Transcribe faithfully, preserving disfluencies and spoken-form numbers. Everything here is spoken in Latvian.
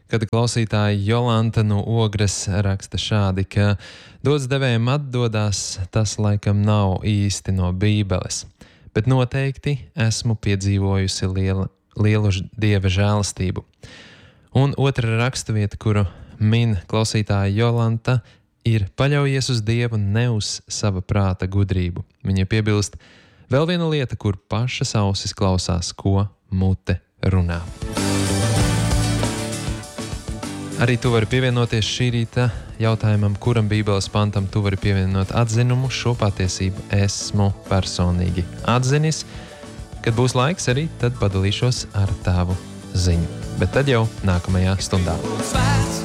kad klausītāja Jolanta no Ogres raksta šādi, ka dots devējiem atdodās, tas laikam nav īsti no Bībeles, bet noteikti esmu piedzīvojusi liela, lielu Dieva žēlastību. Un otra raksturvieta, kuru min klausītāja Jolanta, ir paļaujies uz Dievu, ne uz sava prāta gudrību. Viņa piebilst, vēl viena lieta, kur pašas ausis klausās, ko mute runā. Arī tu vari pievienoties šī rīta jautājumam, kuram Bībeles pantam tu vari pievienot atzinumu. Šo patiesību esmu personīgi atzinis. Kad būs laiks arī, tad padalīšos ar tavu ziņu. Bet tad jau nākamajā stundā.